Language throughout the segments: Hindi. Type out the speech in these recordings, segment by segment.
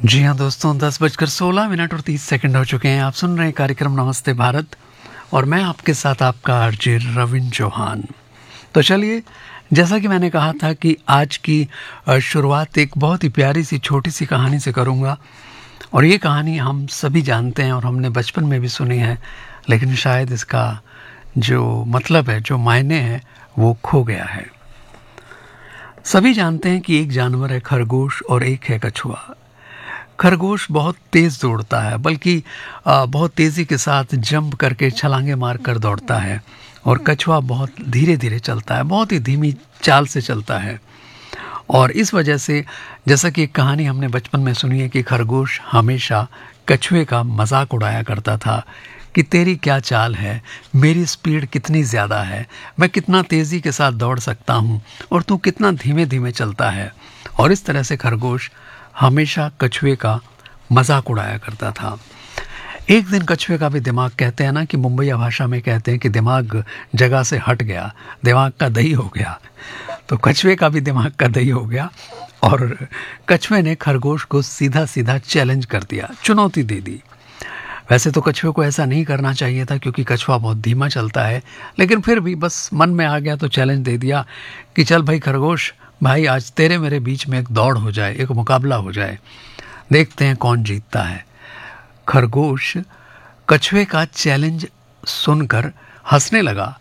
जी हाँ दोस्तों, 10:16 और 30 सेकंड हो चुके हैं। आप सुन रहे हैं कार्यक्रम नमस्ते भारत और मैं आपके साथ आपका आरजे रविंद्र चौहान। तो चलिए, जैसा कि मैंने कहा था कि आज की शुरुआत एक बहुत ही प्यारी सी छोटी सी कहानी से करूँगा। और ये कहानी हम सभी जानते हैं और हमने बचपन में भी सुनी है, लेकिन शायद इसका जो मतलब है, जो मायने हैं, वो खो गया है। सभी जानते हैं कि एक जानवर है खरगोश और एक है कछुआ। खरगोश बहुत तेज दौड़ता है, बल्कि बहुत तेजी के साथ जंप करके छलांगे मार कर दौड़ता है। और कछुआ बहुत धीरे धीरे चलता है, बहुत ही धीमी चाल से चलता है। और इस वजह से, जैसा कि एक कहानी हमने बचपन में सुनी है कि खरगोश हमेशा कछुए का मजाक उड़ाया करता था कि तेरी क्या चाल है, मेरी स्पीड कितनी ज़्यादा है, मैं कितना तेज़ी के साथ दौड़ सकता हूँ और तू कितना धीमे धीमे चलता है। और इस तरह से खरगोश हमेशा कछुए का मजाक उड़ाया करता था। एक दिन कछुए का भी दिमाग, कहते हैं ना कि मुंबईया भाषा में कहते हैं कि दिमाग जगह से हट गया, दिमाग का दही हो गया। तो कछुए का भी दिमाग का दही हो गया और कछुए ने खरगोश को सीधा सीधा चैलेंज कर दिया, चुनौती दे दी। वैसे तो कछुए को ऐसा नहीं करना चाहिए था क्योंकि कछुआ बहुत धीमा चलता है, लेकिन फिर भी बस मन में आ गया तो चैलेंज दे दिया कि चल भाई खरगोश भाई, आज तेरे मेरे बीच में एक दौड़ हो जाए, एक मुकाबला हो जाए, देखते हैं कौन जीतता है। खरगोश कछुए का चैलेंज सुनकर हंसने लगा।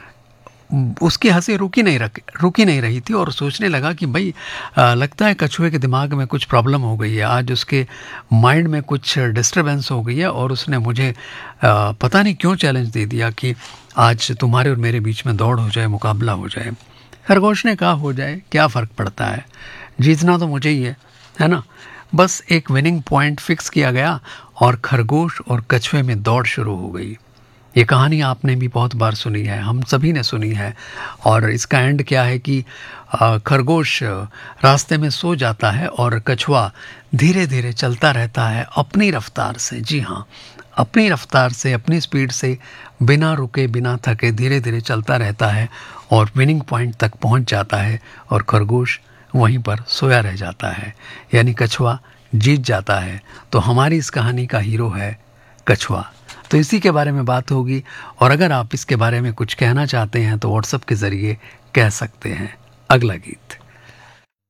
उसकी हंसी रुकी नहीं रही थी और सोचने लगा कि भाई लगता है कछुए के दिमाग में कुछ प्रॉब्लम हो गई है, आज उसके माइंड में कुछ डिस्टरबेंस हो गई है और उसने मुझे पता नहीं क्यों चैलेंज दे दिया कि आज तुम्हारे और मेरे बीच में दौड़ हो जाए, मुकाबला हो जाए। खरगोश ने कहा हो जाए, क्या फ़र्क पड़ता है, जीतना तो मुझे ही है ना। बस एक विनिंग पॉइंट फिक्स किया गया और खरगोश और कछुए में दौड़ शुरू हो गई। ये कहानी आपने भी बहुत बार सुनी है, हम सभी ने सुनी है। और इसका एंड क्या है कि खरगोश रास्ते में सो जाता है और कछुआ धीरे धीरे चलता रहता है अपनी रफ्तार से। जी हाँ, अपनी रफ्तार से, अपनी स्पीड से, बिना रुके बिना थके धीरे धीरे चलता रहता है और विनिंग पॉइंट तक पहुंच जाता है और खरगोश वहीं पर सोया रह जाता है, यानी कछुआ जीत जाता है। तो हमारी इस कहानी का हीरो है कछुआ। तो इसी के बारे में बात होगी और अगर आप इसके बारे में कुछ कहना चाहते हैं तो व्हाट्सएप के ज़रिए कह सकते हैं। अगला गीत।